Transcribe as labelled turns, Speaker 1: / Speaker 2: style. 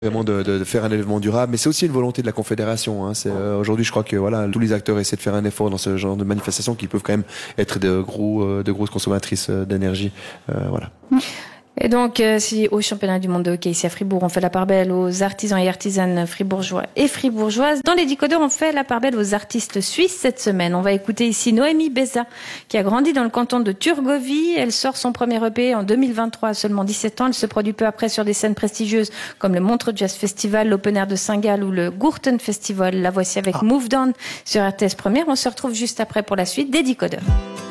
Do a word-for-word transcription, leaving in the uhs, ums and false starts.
Speaker 1: Vraiment de, de, de faire un événement durable, mais c'est aussi une volonté de la Confédération. Hein. C'est, euh, aujourd'hui, je crois que voilà, tous les acteurs essaient de faire un effort dans ce genre de manifestations qui peuvent quand même être de gros, euh, de grosses consommatrices d'énergie. Euh, voilà.
Speaker 2: Et donc, euh, si au championnat du monde de hockey ici à Fribourg, on fait la part belle aux artisans et artisanes fribourgeois et fribourgeoises, dans les décodeurs, on fait la part belle aux artistes suisses cette semaine. On va écouter ici Noémie Beza, qui a grandi dans le canton de Turgovie. Elle sort son premier E P en deux mille vingt-trois, à seulement dix-sept ans. Elle se produit peu après sur des scènes prestigieuses comme le Montreux Jazz Festival, l'Open Air de Saint-Gall ou le Gurten Festival. La voici avec ah. Moved On sur R T S Première. On se retrouve juste après pour la suite des décodeurs.